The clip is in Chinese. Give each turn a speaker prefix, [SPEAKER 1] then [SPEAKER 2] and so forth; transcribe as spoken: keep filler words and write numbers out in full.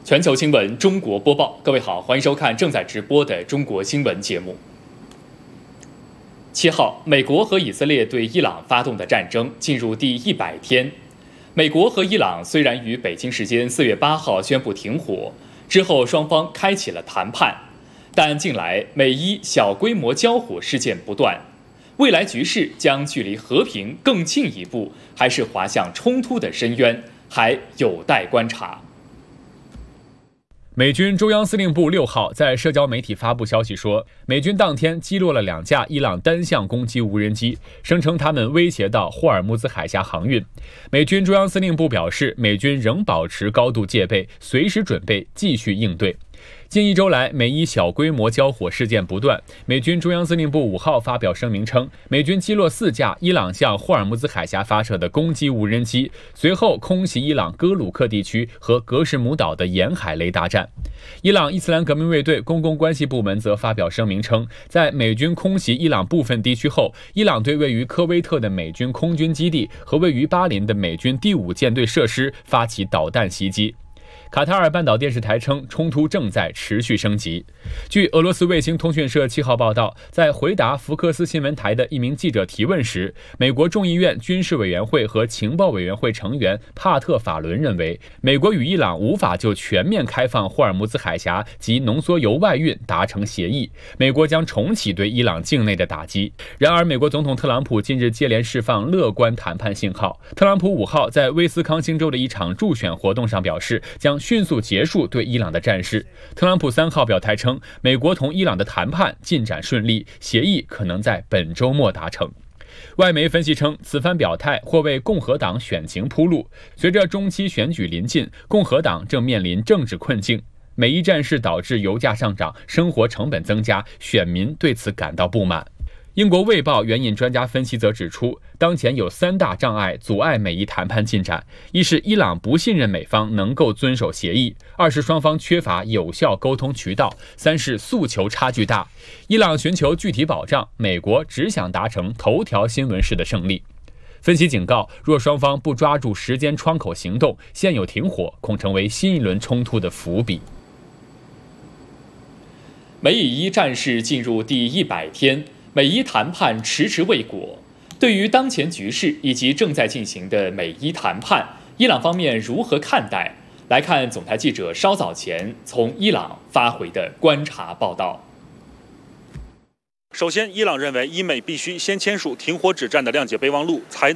[SPEAKER 1] 全球新闻中国播报，各位好，欢迎收看正在直播的中国新闻节目。七号，美国和以色列对伊朗发动的战争进入第一百天。美国和伊朗虽然于北京时间四月八号宣布停火，之后双方开启了谈判，但近来美伊小规模交火事件不断，未来局势将距离和平更进一步，还是滑向冲突的深渊，还有待观察。
[SPEAKER 2] 美军中央司令部六号在社交媒体发布消息说，美军当天击落了两架伊朗单向攻击无人机，声称他们威胁到霍尔木兹海峡航运。美军中央司令部表示，美军仍保持高度戒备，随时准备继续应对。近一周来，美伊小规模交火事件不断。美军中央司令部五号发表声明称，美军击落四架伊朗向霍尔木兹海峡发射的攻击无人机，随后空袭伊朗哥鲁克地区和格什姆岛的沿海雷达站。伊朗伊斯兰革命卫队公共关系部门则发表声明称，在美军空袭伊朗部分地区后，伊朗对位于科威特的美军空军基地和位于巴林的美军第五舰队设施发起导弹袭击。卡塔尔半岛电视台称，冲突正在持续升级。据俄罗斯卫星通讯社七号报道，在回答福克斯新闻台的一名记者提问时，美国众议院军事委员会和情报委员会成员帕特法伦认为，美国与伊朗无法就全面开放霍尔木兹海峡及浓缩铀外运达成协议，美国将重启对伊朗境内的打击。然而，美国总统特朗普近日接连释放乐观谈判信号。特朗普五号在威斯康星州的一场助选活动上表示，将迅速结束对伊朗的战事。特朗普三号表态称，美国同伊朗的谈判进展顺利，协议可能在本周末达成。外媒分析称，此番表态或为共和党选情铺路。随着中期选举临近，共和党正面临政治困境。美伊战事导致油价上涨，生活成本增加，选民对此感到不满。英国《卫报》援引专家分析则指出，当前有三大障碍阻碍美伊谈判进展：一是伊朗不信任美方能够遵守协议；二是双方缺乏有效沟通渠道；三是诉求差距大。伊朗寻求具体保障，美国只想达成头条新闻式的胜利。分析警告，若双方不抓住时间窗口行动，现有停火恐成为新一轮冲突的伏笔。
[SPEAKER 1] 美以伊战事进入第一百天。美伊谈判迟迟未果，对于当前局势以及正在进行的美伊谈判，伊朗方面如何看待？来看总台记者稍早前从伊朗发回的观察报道。
[SPEAKER 3] 首先，伊朗认为伊美必须先签署停火止战的谅解备忘录，才能